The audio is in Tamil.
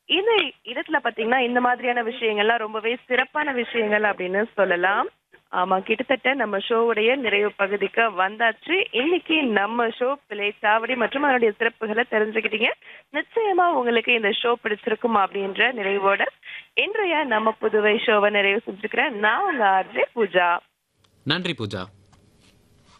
இந்த இடத்துல பாத்தீங்கன்னா, இந்த மாதிரியான விஷயங்கள்லாம் ரொம்பவே சிறப்பான விஷயங்கள் அப்படின்னு சொல்லலாம். ஆமா, கிட்டத்தட்ட நம்ம ஷோவுடைய நிறைவு பகுதிக்கு வந்தாச்சு. இன்னைக்கு நம்ம ஷோ பிள்ளைச்சாவடி மற்றும் அதனுடைய சிறப்புகள தெரிஞ்சுக்கிட்டீங்க. நிச்சயமா உங்களுக்கு இந்த ஷோ பிடிச்சிருக்கும் அப்படின்ற நிறைவோட, இன்றைய நம்ம புதுவை ஷோவ நிறைவு செஞ்சுக்கிறேன். நான் உங்க ஆர்ஜே பூஜா. நன்றி பூஜா.